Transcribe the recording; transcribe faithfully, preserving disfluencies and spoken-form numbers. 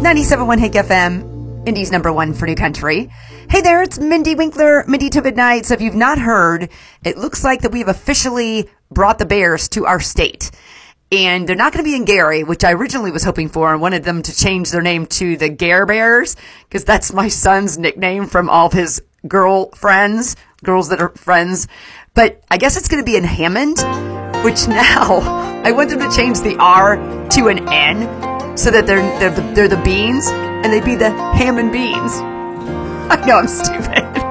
ninety-seven point one Hank F M, Indy's number one for New Country. Hey there, it's Mindy Winkler, Mindy to Midnight. So if you've not heard, it looks like that we've officially brought the Bears to our state. And they're not going to be in Gary, which I originally was hoping for and wanted them to change their name to the Gare Bears, because that's my son's nickname from all of his girl friends, girls that are friends. But I guess it's going to be in Hammond, which now I want them to change the R to an N so that they're, they're, the, they're the beans, and they'd be the Hammond Beans. I know I'm stupid.